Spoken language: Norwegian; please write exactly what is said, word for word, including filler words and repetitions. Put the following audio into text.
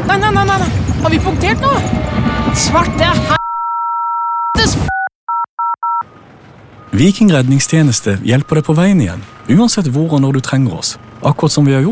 Nei, nei, nei, nei, nei. Har vi punktert nå? Svarte helvetes f... Viking redningstjeneste hjelper deg på veien igjen, uansett hvor og når du trenger oss. Akkurat som vi har gjort